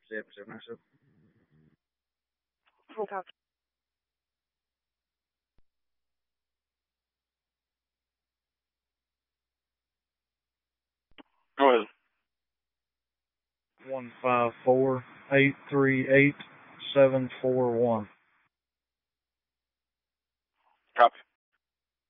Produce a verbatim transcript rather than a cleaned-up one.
seven seven nine seven. Okay. Go ahead. One five four eight three eight seven four one. Copy.